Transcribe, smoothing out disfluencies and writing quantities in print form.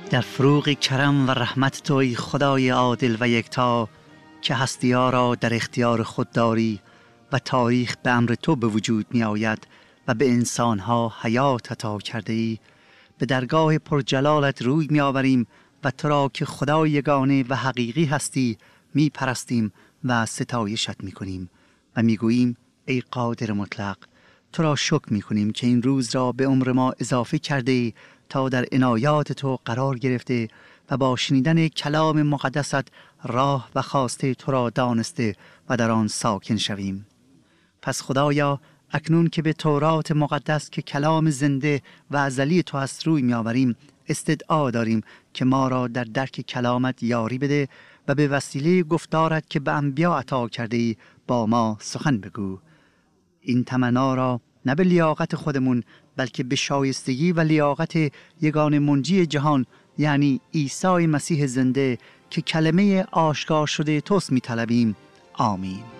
در فروغ کرم و رحمت تو ای خدای عادل و یکتا، که هستی‌ها را در اختیار خود داری و تاریخ به امر تو به وجود می آید و به انسانها حیات عطا کرده ای. به درگاه پرجلالت روی می آوریم و تو را که خدای یگانه و حقیقی هستی می پرستیم و ستایشت می کنیم و می گوییم ای قادر مطلق، تو را شکر می کنیم که این روز را به عمر ما اضافه کرده ای تا در عنایات تو قرار گرفته و با شنیدن کلام مقدست راه و خواسته تو را دانسته و در آن ساکن شویم. پس خدایا، اکنون که به تورات مقدس که کلام زنده و ازلی تو هست روی می آوریم، استدعا داریم که ما را در درک کلامت یاری بده و به وسیله گفتارت که به انبیا عطا کرده ای با ما سخن بگو. این تمنا را نه به لیاقت خودمون بلکه به شایستگی و لیاقت یگان منجی جهان یعنی عیسی مسیح زنده که کلمه آشکار شده توست می طلبیم. آمین.